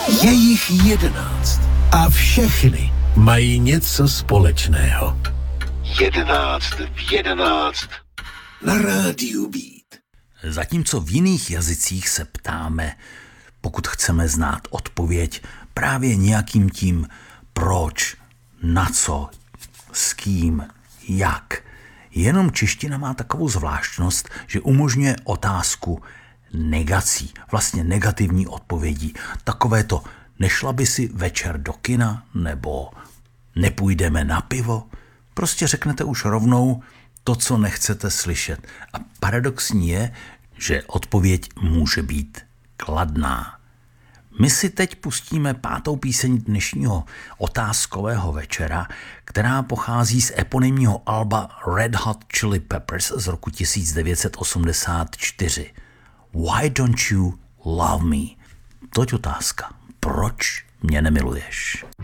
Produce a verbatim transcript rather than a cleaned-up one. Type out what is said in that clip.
Je jich jedenáct a všechny mají něco společného. Jedenáct v jedenáct na rádiu Beat. Zatímco v jiných jazycích se ptáme, pokud chceme znát odpověď, právě nějakým tím proč, na co, s kým, jak. Jenom čeština má takovou zvláštnost, že umožňuje otázku negací, vlastně negativní odpovědí. Takové to, nešla by si večer do kina, nebo nepůjdeme na pivo? Prostě řeknete už rovnou to, co nechcete slyšet. A paradoxní je, že odpověď může být kladná. My si teď pustíme pátou píseň dnešního otázkového večera, která pochází z eponymního alba Red Hot Chili Peppers z roku devatenáct set osmdesát čtyři. Why don't you love me? Toť otázka. Proč mě nemiluješ?